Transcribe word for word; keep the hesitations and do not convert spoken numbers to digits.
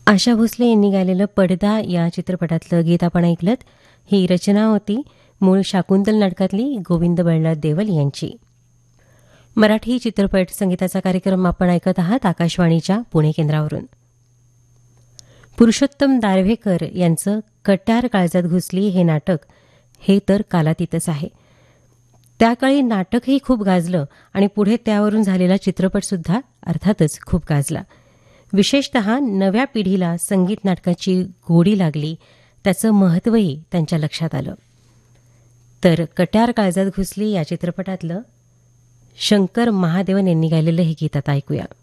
आशा भोसले यांनी गायलेलं पडदा या चित्रपटातलं गीत आपण ऐकलं. ही रचना होती मूळ शाकुंतल नाटकातली गोविंद बळवंत देवल यांची. मराठी चित्रपट संगीताचा कार्यक्रम आपण ऐकत आहात आकाशवाणीच्या पुणे केंद्रावरून. पुरुषोत्तम दारव्हेकर यांचं कट्यार काळजात घुसली हे नाटक हे तर कालातीतच आहे. त्या काळी नाटकही खूप गाजलं आणि पुढे त्यावरून झालेला चित्रपटसुद्धा अर्थातच खूप गाजला. विशेषतः नव्या पिढीला संगीत नाटकाची गोडी लागली, त्याचं महत्त्वही त्यांच्या लक्षात आलं. तर कट्यार काळजात घुसली या चित्रपटातलं शंकर महादेवन यांनी गायलेलं हे गीत आता ऐकूया.